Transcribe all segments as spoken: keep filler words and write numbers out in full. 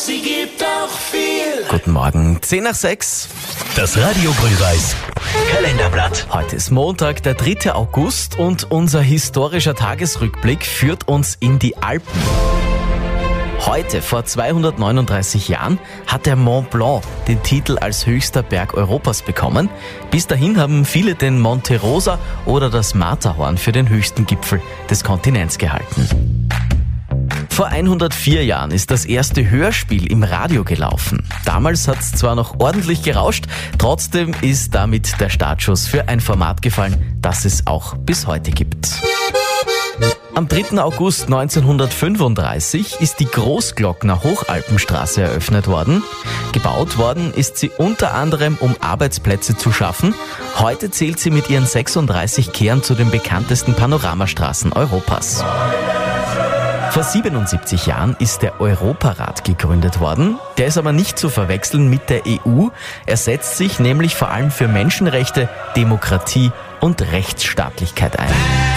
sie gibt auch viel. Guten Morgen, zehn nach sechs. Das Radio Grün-Weiß Kalenderblatt. Heute ist Montag, der dritte August und unser historischer Tagesrückblick führt uns in die Alpen. Heute, vor zweihundertneununddreißig Jahren, hat der Mont Blanc den Titel als höchster Berg Europas bekommen. Bis dahin haben viele den Monte Rosa oder das Matterhorn für den höchsten Gipfel des Kontinents gehalten. Vor hundertvier Jahren ist das erste Hörspiel im Radio gelaufen. Damals hat es zwar noch ordentlich gerauscht, trotzdem ist damit der Startschuss für ein Format gefallen, das es auch bis heute gibt. Am dritten August neunzehnhundertfünfunddreißig ist die Großglockner Hochalpenstraße eröffnet worden. Gebaut worden ist sie unter anderem, um Arbeitsplätze zu schaffen. Heute zählt sie mit ihren sechsunddreißig Kehren zu den bekanntesten Panoramastraßen Europas. Vor siebenundsiebzig Jahren ist der Europarat gegründet worden. Der ist aber nicht zu verwechseln mit der E U. Er setzt sich nämlich vor allem für Menschenrechte, Demokratie und Rechtsstaatlichkeit ein.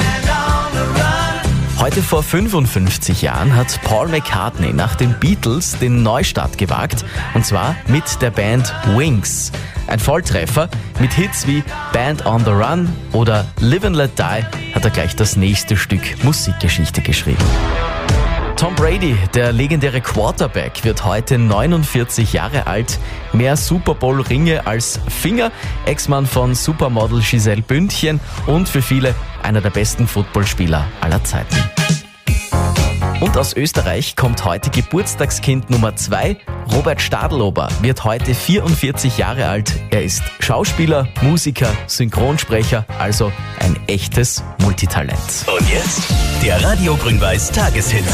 Heute vor fünfundfünfzig Jahren hat Paul McCartney nach den Beatles den Neustart gewagt, und zwar mit der Band Wings. Ein Volltreffer. Mit Hits wie Band on the Run oder Live and Let Die hat er gleich das nächste Stück Musikgeschichte geschrieben. Tom Brady, der legendäre Quarterback, wird heute neunundvierzig Jahre alt. Mehr Super Bowl-Ringe als Finger, Ex-Mann von Supermodel Giselle Bündchen und für viele einer der besten Footballspieler aller Zeiten. Und aus Österreich kommt heute Geburtstagskind Nummer zwei. Robert Stadlober wird heute vierundvierzig Jahre alt. Er ist Schauspieler, Musiker, Synchronsprecher, also ein echtes Multitalent. Und jetzt der Radio Grün-Weiß Tageshit.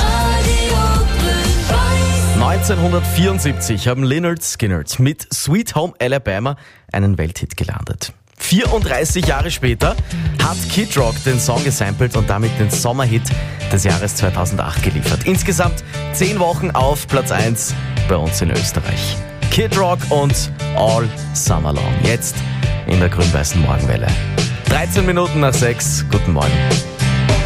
neunzehnhundertvierundsiebzig haben Lynyrd Skynyrd mit Sweet Home Alabama einen Welthit gelandet. vierunddreißig Jahre später hat Kid Rock den Song gesampelt und damit den Sommerhit des Jahres zweitausendacht geliefert. Insgesamt zehn Wochen auf Platz eins bei uns in Österreich. Kid Rock und All Summer Long. Jetzt in der grün-weißen Morgenwelle. dreizehn Minuten nach sechs. Guten Morgen.